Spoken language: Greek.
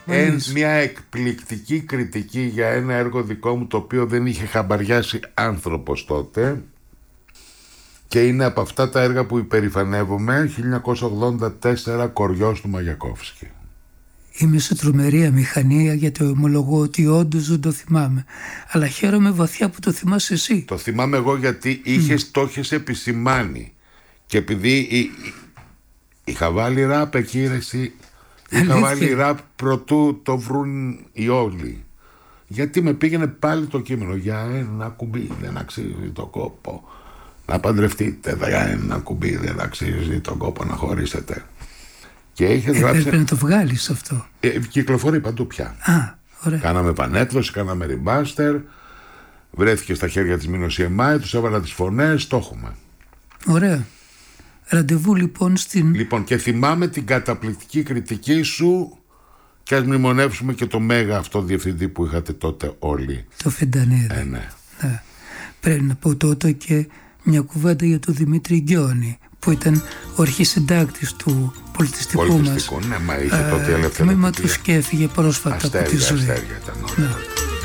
μια εκπληκτική κριτική για ένα έργο δικό μου, το οποίο δεν είχε χαμπαριάσει άνθρωπος τότε, και είναι από αυτά τα έργα που υπερηφανεύομαι. 1984, Κοριός του Μαγιακόφσκι. Είμαι σε τρομερή αμηχανία, γιατί ομολογώ ότι όντως δεν το θυμάμαι. Αλλά χαίρομαι βαθιά που το θυμάσαι εσύ. Το θυμάμαι εγώ γιατί το είχες επισημάνει. Και επειδή είχα βάλει ράπ εκεί, εσύ, είχα βάλει ράπ προτού το βρουν οι όλοι. Γιατί με πήγαινε πάλι το κείμενο. Για ένα κουμπί δεν αξίζει το κόπο να παντρευτείτε. Για ένα κουμπί δεν αξίζει τον κόπο να χωρίσετε. Και είχε γράψει. Πρέπει να το βγάλεις αυτό. Κυκλοφορεί παντού πια. Ωραία. Κάναμε επανέκδοση, κάναμε remaster. Βρέθηκε στα χέρια της Μήνος EMI, τους έβαλα τις φωνές, το έχουμε. Ωραία. Ραντεβού λοιπόν στην... Λοιπόν, και θυμάμαι την καταπληκτική κριτική σου, και ας μνημονεύσουμε και το μέγα αυτό διευθυντή που είχατε τότε όλοι. Το Φεντανίδη. Ναι. Πρέπει να πω τότε και μια κουβέντα για τον Δημήτρη Γκιόνη, που ήταν ο αρχισυντάκτης του πολιτιστικού μας. Ναι, μα είχε τότε ελευθερία. Τμήμα του και έφυγε πρόσφατα από τη ζωή. Αστέρια ήταν όλα.